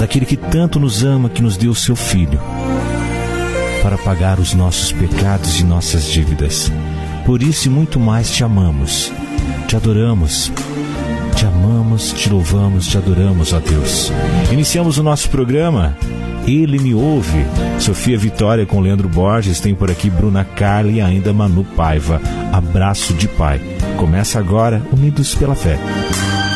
daquele que tanto nos ama, que nos deu o seu Filho para pagar os nossos pecados e nossas dívidas. Por isso e muito mais te amamos, te adoramos, te amamos, te louvamos, te adoramos, ó Deus. Iniciamos o nosso programa, Ele Me Ouve, Sofia Vitória com Leandro Borges, tem por aqui Bruna Carla e ainda Manu Paiva. Abraço de pai. Começa agora, Unidos pela Fé.